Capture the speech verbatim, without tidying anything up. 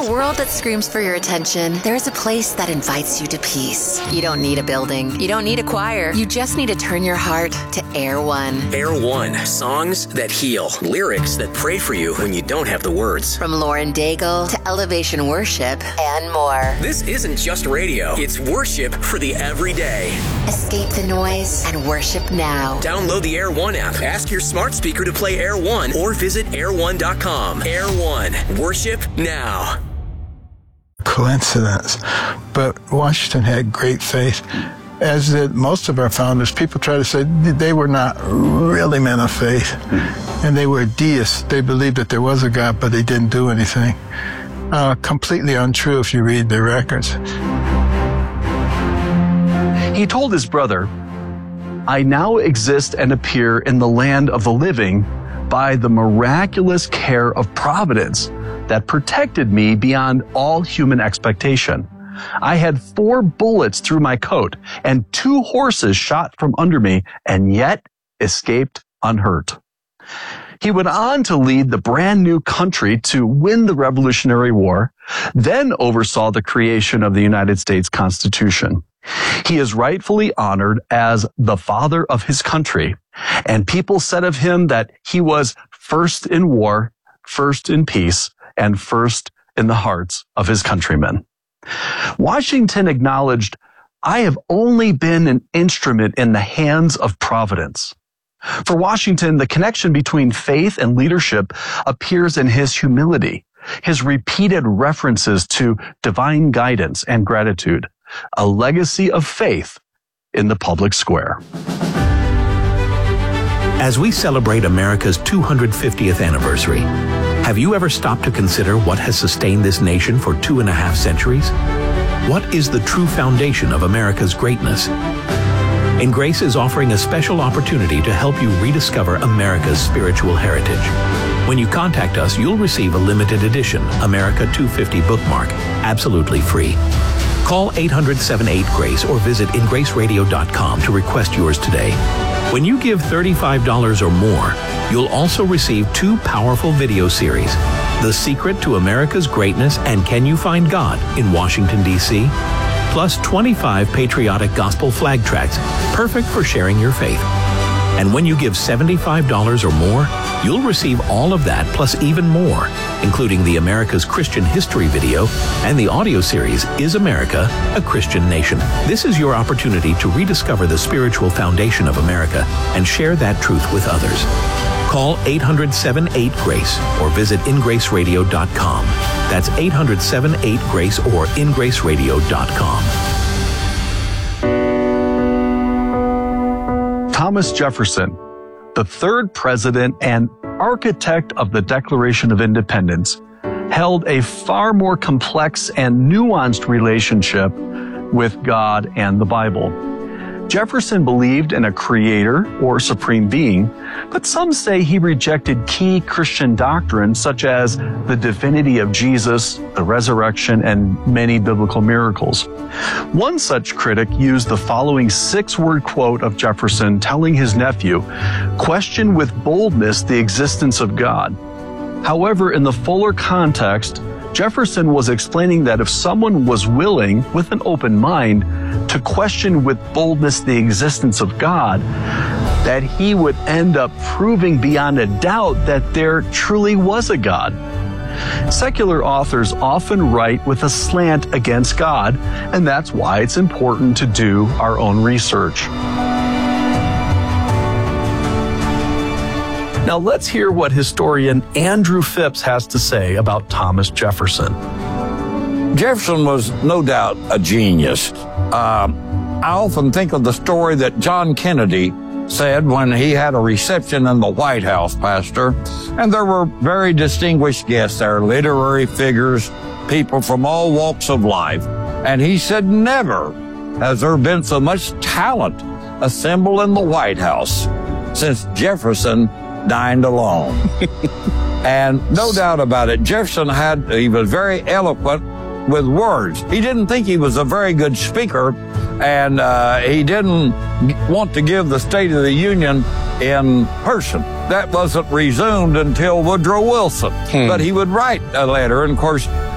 a world that screams for your attention, there's a place that invites you to peace. You don't need a building. You don't need a choir. You just need to turn your heart to Air One. Air One. Songs that heal. Lyrics that pray for you when you don't have the words. From Lauren Daigle to Elevation Worship and more. This isn't just radio. It's worship for the everyday. Escape the noise and worship now. Download the Air One app. Ask your smart speaker to play Air One or visit air one dot com. Air One. Worship now. Coincidence. But Washington had great faith, as did most of our founders. People try to say they were not really men of faith, and they were deists. They believed that there was a God, but they didn't do anything. Uh, completely untrue if you read their records. He told his brother, "I now exist and appear in the land of the living by the miraculous care of providence that protected me beyond all human expectation. I had four bullets through my coat and two horses shot from under me, and yet escaped unhurt." He went on to lead the brand new country to win the Revolutionary War, then oversaw the creation of the United States Constitution. He is rightfully honored as the father of his country, and people said of him that he was first in war, first in peace, and first in the hearts of his countrymen. Washington acknowledged, "I have only been an instrument in the hands of providence." For Washington, the connection between faith and leadership appears in his humility, his repeated references to divine guidance and gratitude, a legacy of faith in the public square. As we celebrate America's two hundred fiftieth anniversary, have you ever stopped to consider what has sustained this nation for two and a half centuries? What is the true foundation of America's greatness? And Grace is offering a special opportunity to help you rediscover America's spiritual heritage. When you contact us, you'll receive a limited edition America two fifty bookmark, absolutely free. Call eight hundred, seven eight, GRACE or visit in grace radio dot com to request yours today. When you give thirty-five dollars or more, you'll also receive two powerful video series, The Secret to America's Greatness and Can You Find God in Washington, D C, plus twenty-five patriotic gospel flag tracts, perfect for sharing your faith. And when you give seventy-five dollars or more, you'll receive all of that plus even more, including the America's Christian History video and the audio series, Is America a Christian Nation? This is your opportunity to rediscover the spiritual foundation of America and share that truth with others. Call eight hundred, seven eight, GRACE or visit in grace radio dot com. That's eight hundred, seven eight, GRACE or in grace radio dot com. Thomas Jefferson, the third president and architect of the Declaration of Independence, held a far more complex and nuanced relationship with God and the Bible. Jefferson believed in a creator or supreme being, but some say he rejected key Christian doctrines such as the divinity of Jesus, the resurrection, and many biblical miracles. One such critic used the following six-word quote of Jefferson telling his nephew, "Question with boldness the existence of God." However, in the fuller context, Jefferson was explaining that if someone was willing, with an open mind, to question with boldness the existence of God, that he would end up proving beyond a doubt that there truly was a God. Secular authors often write with a slant against God, and that's why it's important to do our own research. Now let's hear what historian Andrew Phipps has to say about Thomas Jefferson. Jefferson was no doubt a genius. Uh, I often think of the story that John Kennedy said when he had a reception in the White House, Pastor, and there were very distinguished guests there, literary figures, people from all walks of life. And he said, never has there been so much talent assembled in the White House since Jefferson dined alone. And no doubt about it, Jefferson had, he was very eloquent with words. He didn't think he was a very good speaker, and uh, he didn't want to give the State of the Union in person. That wasn't resumed until Woodrow Wilson. Hmm. But he would write a letter, and of course,